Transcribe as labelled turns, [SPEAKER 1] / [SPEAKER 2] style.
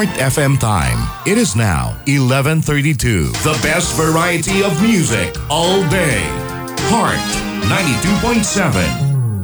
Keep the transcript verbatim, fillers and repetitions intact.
[SPEAKER 1] Heart F M time. It is now eleven thirty-two. The best variety of music all day. Heart ninety-two point seven.